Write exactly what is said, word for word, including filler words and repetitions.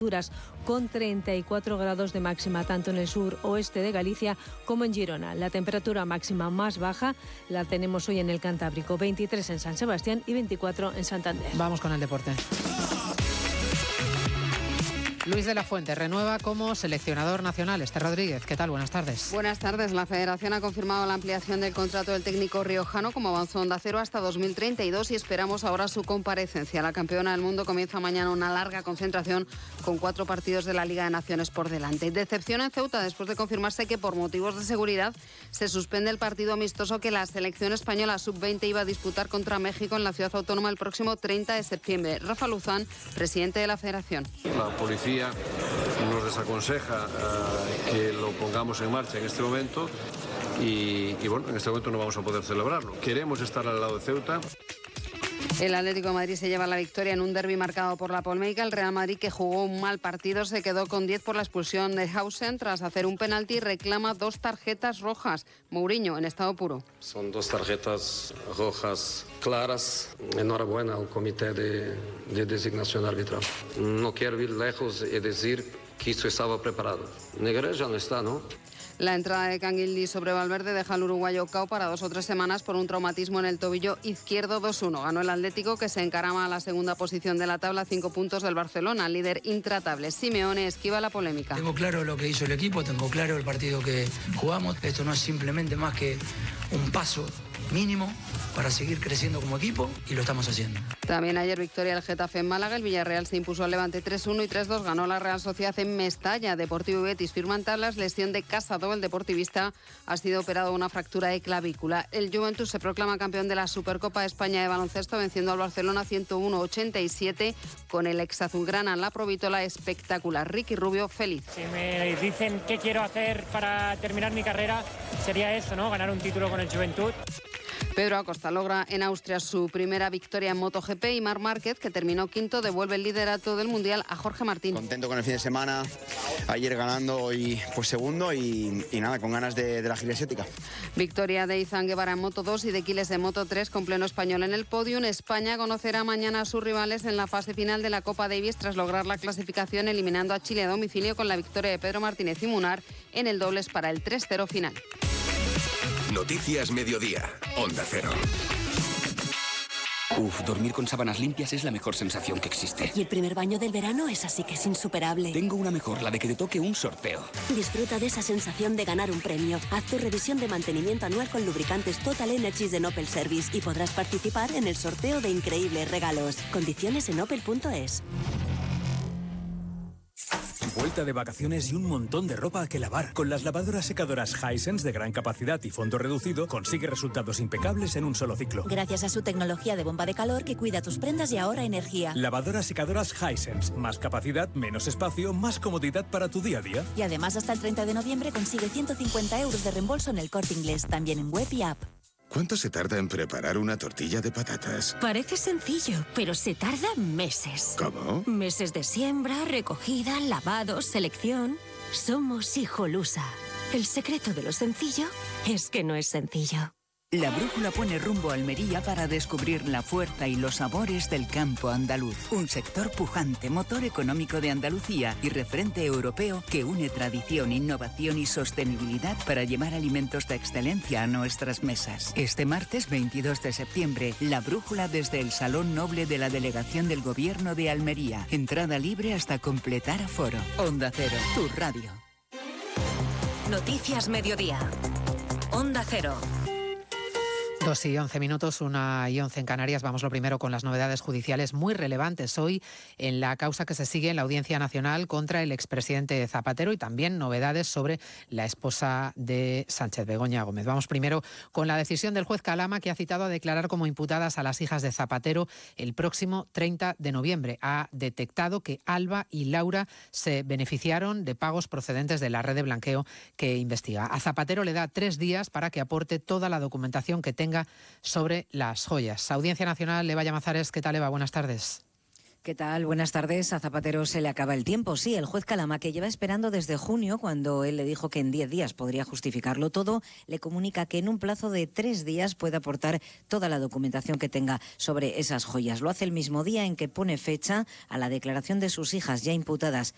con treinta y cuatro grados de máxima tanto en el sur oeste de Galicia como en Girona. La temperatura máxima más baja la tenemos hoy en el Cantábrico, veintitrés en San Sebastián y veinticuatro en Santander. Vamos con el deporte. Luis de la Fuente renueva como seleccionador nacional. Esther Rodríguez, ¿qué tal? Buenas tardes. Buenas tardes. La Federación ha confirmado la ampliación del contrato del técnico riojano, como avanzó Onda Cero, hasta dos mil treinta y dos y esperamos ahora su comparecencia. La campeona del mundo comienza mañana una larga concentración con cuatro partidos de la Liga de Naciones por delante. Decepción en Ceuta después de confirmarse que por motivos de seguridad se suspende el partido amistoso que la selección española sub veinte iba a disputar contra México en la ciudad autónoma el próximo treinta de septiembre. Rafa Luzán, presidente de la Federación. La policía nos desaconseja uh, que lo pongamos en marcha en este momento y, y bueno, en este momento no vamos a poder celebrarlo. Queremos estar al lado de Ceuta. El Atlético de Madrid se lleva la victoria en un derbi marcado por la polémica. El Real Madrid, que jugó un mal partido, se quedó con diez por la expulsión de Hausen tras hacer un penalti y reclama dos tarjetas rojas. Mourinho, en estado puro. Son dos tarjetas rojas claras. Enhorabuena al comité de, de designación arbitral. No quiero ir lejos y decir que esto estaba preparado. Negreira ya no está, ¿no? La entrada de Canguilí sobre Valverde deja al uruguayo cao para dos o tres semanas por un traumatismo en el tobillo izquierdo. Dos uno. Ganó el Atlético, que se encarama a la segunda posición de la tabla, cinco puntos del Barcelona, líder intratable. Simeone esquiva la polémica. Tengo claro lo que hizo el equipo, tengo claro el partido que jugamos. Esto no es simplemente más que un paso mínimo para seguir creciendo como equipo y lo estamos haciendo. También ayer victoria del Getafe en Málaga. El Villarreal se impuso al Levante tres uno y tres dos. Ganó la Real Sociedad en Mestalla. Deportivo y Betis firman tablas. Lesión de Casado. El deportivista ha sido operado de una fractura de clavícula. El Juventus se proclama campeón de la Supercopa de España de baloncesto, venciendo al Barcelona ciento uno a ochenta y siete con el ex azulgrana en la Provítola. Espectacular. Ricky Rubio feliz. Si me dicen qué quiero hacer para terminar mi carrera, sería eso, ¿no? Ganar un título con el Juventud. Pedro Acosta logra en Austria su primera victoria en MotoGP y Marc Márquez, que terminó quinto, devuelve el liderato del Mundial a Jorge Martín. Contento con el fin de semana, ayer ganando, hoy pues segundo y, y nada, con ganas de, de la gira asiática. Victoria de Izan Guevara en Moto dos y de Quiles en Moto tres con pleno español en el podium. España conocerá mañana a sus rivales en la fase final de la Copa Davis tras lograr la clasificación eliminando a Chile a domicilio con la victoria de Pedro Martínez y Munar en el dobles para el tres cero final. Noticias Mediodía, Onda Cero. Uf, dormir con sábanas limpias es la mejor sensación que existe. Y el primer baño del verano es así que es insuperable. Tengo una mejor, la de que te toque un sorteo. Disfruta de esa sensación de ganar un premio. Haz tu revisión de mantenimiento anual con lubricantes Total Energies de Opel Service y podrás participar en el sorteo de increíbles regalos. Condiciones en opel punto es. Vuelta de vacaciones y un montón de ropa que lavar. Con las lavadoras secadoras Hisense de gran capacidad y fondo reducido, consigue resultados impecables en un solo ciclo. Gracias a su tecnología de bomba de calor que cuida tus prendas y ahorra energía. Lavadoras secadoras Hisense. Más capacidad, menos espacio, más comodidad para tu día a día. Y además hasta el treinta de noviembre consigue ciento cincuenta euros de reembolso en el Corte Inglés, también en web y app. ¿Cuánto se tarda en preparar una tortilla de patatas? Parece sencillo, pero se tarda meses. ¿Cómo? Meses de siembra, recogida, lavado, selección. Somos Hijolusa. El secreto de lo sencillo es que no es sencillo. La brújula pone rumbo a Almería para descubrir la fuerza y los sabores del campo andaluz. Un sector pujante, motor económico de Andalucía y referente europeo que une tradición, innovación y sostenibilidad para llevar alimentos de excelencia a nuestras mesas. Este martes veintidós de septiembre, la brújula desde el Salón Noble de la Delegación del Gobierno de Almería. Entrada libre hasta completar aforo. Onda Cero, tu radio. Noticias Mediodía. Onda Cero. Dos y once minutos, una y once en Canarias. Vamos lo primero con las novedades judiciales muy relevantes hoy en la causa que se sigue en la Audiencia Nacional contra el expresidente Zapatero y también novedades sobre la esposa de Sánchez, Begoña Gómez. Vamos primero con la decisión del juez Calama, que ha citado a declarar como imputadas a las hijas de Zapatero el próximo treinta de noviembre. Ha detectado que Alba y Laura se beneficiaron de pagos procedentes de la red de blanqueo que investiga. A Zapatero le da tres días para que aporte toda la documentación que tenga sobre las joyas. Audiencia Nacional, Eva Llamazares, ¿qué tal, Eva? Buenas tardes. ¿Qué tal? Buenas tardes. A Zapatero se le acaba el tiempo. Sí, el juez Calama, que lleva esperando desde junio, cuando él le dijo que en diez días podría justificarlo todo, le comunica que en un plazo de tres días puede aportar toda la documentación que tenga sobre esas joyas. Lo hace el mismo día en que pone fecha a la declaración de sus hijas ya imputadas